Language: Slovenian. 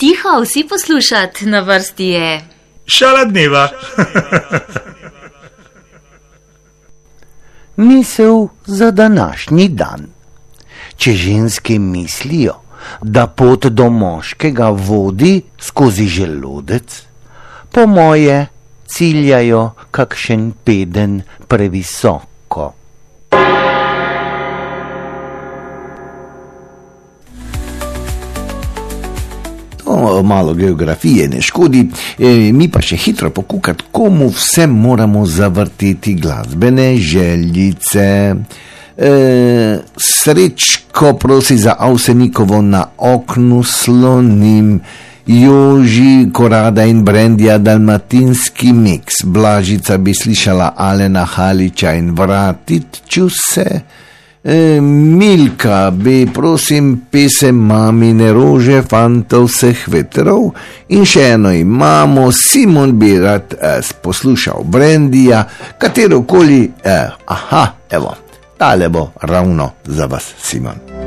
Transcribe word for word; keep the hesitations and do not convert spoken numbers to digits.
Tiho, vsi poslušat, na vrsti je Šala dneva. Misel za današnji dan. Če ženske mislijo, da pot do moškega vodi skozi želodec, po moje ciljajo kakšen peden previsoko. O, malo geografije ne škodi, e, mi pa še hitro pokukati, komu vse moramo zavrteti glasbene željice. E, Srečko prosi za Avsenikovo Na oknu slonim, Joži, Korada in Brendija dalmatinski miks, Blažica bi slišala Alena Haliča in Vratit ću se. E, Milka bi prosim pesem Mamine rože fantov vseh vetrov in še eno imamo, Simon bi rad eh, poslušal Brendija, katerokoli, eh, aha, evo, tale bo ravno za vas, Simon.